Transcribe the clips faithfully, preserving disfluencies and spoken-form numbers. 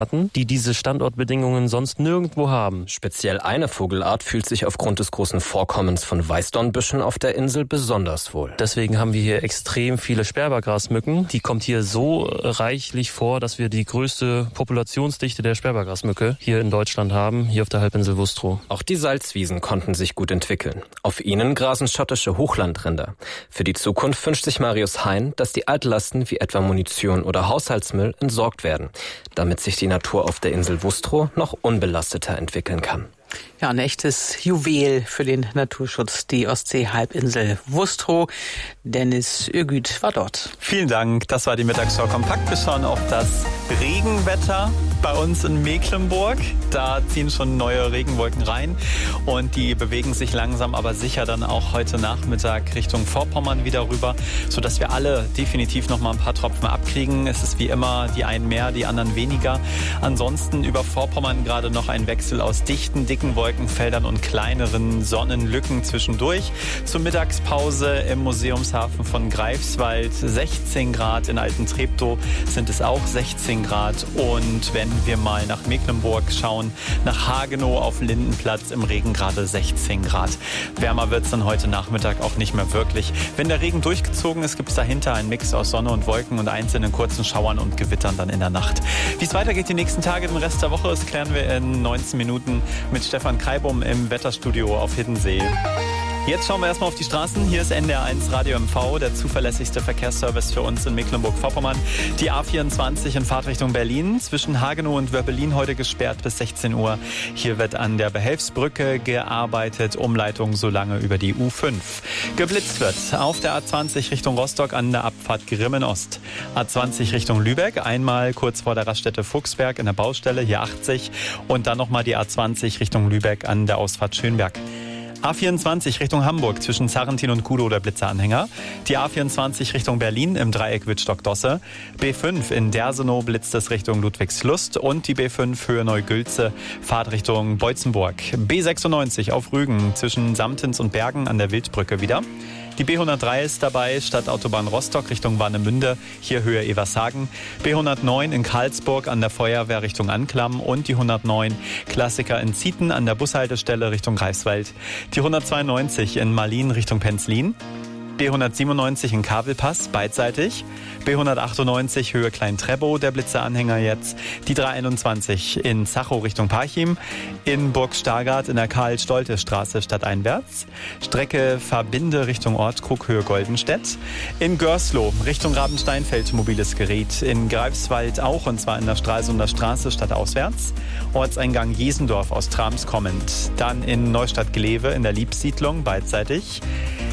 die diese Standortbedingungen sonst nirgendwo haben. Speziell eine Vogelart fühlt sich aufgrund des großen Vorkommens von Weißdornbüschen auf der Insel besonders wohl. Deswegen haben wir hier extrem viele Sperbergrasmücken. Die kommt hier so reichlich vor, dass wir die größte Populationsdichte der Sperbergrasmücke hier in Deutschland haben, hier auf der Halbinsel Wustrow. Auch die Salzwiesen konnten sich gut entwickeln. Auf ihnen grasen schottische Hochlandrinder. Für die Zukunft wünscht sich Marius Hein, dass die Altlasten wie etwa Munition oder Haushaltsmüll entsorgt werden, damit sich die Natur auf der Insel Wustrow noch unbelasteter entwickeln kann. Ja, ein echtes Juwel für den Naturschutz, die Ostsee-Halbinsel Wustrow. Dennis Ögüt war dort. Vielen Dank, das war die Mittagsschau kompakt. Wir schauen auf das Regenwetter bei uns in Mecklenburg. Da ziehen schon neue Regenwolken rein und die bewegen sich langsam aber sicher dann auch heute Nachmittag Richtung Vorpommern wieder rüber, sodass wir alle definitiv noch mal ein paar Tropfen abkriegen. Es ist wie immer die einen mehr, die anderen weniger. Ansonsten über Vorpommern gerade noch ein Wechsel aus dichten, dicken Wolkenfeldern und kleineren Sonnenlücken zwischendurch. Zur Mittagspause im Museumshafen von Greifswald sechzehn Grad, in Altentreptow sind es auch sechzehn Grad. Und wenn wir mal nach Mecklenburg schauen, nach Hagenow auf Lindenplatz im Regen gerade sechzehn Grad. Wärmer wird es dann heute Nachmittag auch nicht mehr wirklich. Wenn der Regen durchgezogen ist, gibt es dahinter einen Mix aus Sonne und Wolken und einzelnen kurzen Schauern und Gewittern dann in der Nacht. Wie es weitergeht die nächsten Tage, den Rest der Woche, das klären wir in neunzehn Minuten mit Stefan Kreibum im Wetterstudio auf Hiddensee. Jetzt schauen wir erstmal auf die Straßen. Hier ist N D R eins Radio M V, der zuverlässigste Verkehrsservice für uns in Mecklenburg-Vorpommern. Die A vierundzwanzig in Fahrtrichtung Berlin, zwischen Hagenow und Wörbelin heute gesperrt bis sechzehn Uhr. Hier wird an der Behelfsbrücke gearbeitet, Umleitung so lange über die U fünf. Geblitzt wird auf der A zwanzig Richtung Rostock an der Abfahrt Grimmen-Ost. A zwanzig Richtung Lübeck, einmal kurz vor der Raststätte Fuchsberg in der Baustelle, hier achtzig. Und dann nochmal die A zwanzig Richtung Lübeck an der Ausfahrt Schönberg. A vierundzwanzig Richtung Hamburg zwischen Sarrentin und Kudow der Blitzeranhänger. Die A vierundzwanzig Richtung Berlin im Dreieck Wittstock-Dosse. B fünf in Dersenow blitzt es Richtung Ludwigslust und die B fünf Höhe Neugülze Fahrt Richtung Beutzenburg. B sechsundneunzig auf Rügen zwischen Samtens und Bergen an der Wildbrücke wieder. Die B hundertdrei ist dabei, Stadtautobahn Rostock Richtung Warnemünde, hier Höhe Evershagen. B hundertneun in Karlsburg an der Feuerwehr Richtung Anklam und die hundertneun Klassiker in Zieten an der Bushaltestelle Richtung Greifswald. Die hundertzweiundneunzig in Malin Richtung Penzlin. B hundertsiebenundneunzig in Kavelpass, beidseitig. B hundertachtundneunzig Höhe Klein-Trebow, der Blitzeranhänger jetzt. Die dreihunderteinundzwanzig in Zachow Richtung Parchim. In Burg Stargard in der Karl-Stolte-Straße stadteinwärts. Strecke Verbinde Richtung Ortkrug, Höhe Goldenstedt. In Görslow Richtung Rabensteinfeld mobiles Gerät. In Greifswald auch, und zwar in der Stralsunder Straße stadtauswärts. Ortseingang Jesendorf aus Trams kommend. Dann in Neustadt-Glewe in der Liebsiedlung, beidseitig.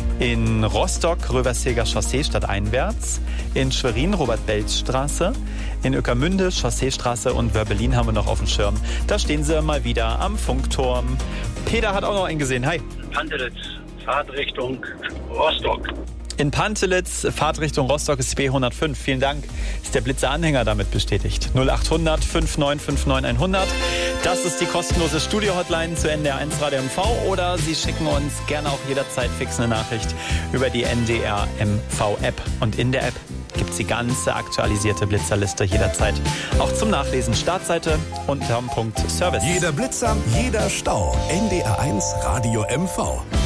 In Rostock Röverseger Chaussee stadteinwärts. In Schwerin Robert-Belz-Straße. In Ueckermünde Chausseestraße und Wörbelin haben wir noch auf dem Schirm. Da stehen sie mal wieder am Funkturm. Peter hat auch noch einen gesehen. Hi. Pantelitz, Fahrtrichtung Rostock. In Pantelitz, Fahrtrichtung Rostock ist B hundertfünf. Vielen Dank. Ist der Blitzeranhänger damit bestätigt. null achthundert fünfundneunzig fünfundneunzig hundert. Das ist die kostenlose Studio-Hotline zu N D R eins Radio M V. Oder Sie schicken uns gerne auch jederzeit fix eine Nachricht über die N D R M V-App. Und in der App gibt es die ganze aktualisierte Blitzerliste jederzeit. Auch zum Nachlesen. Startseite unterm Punkt Service. Jeder Blitzer, jeder Stau. N D R eins Radio M V.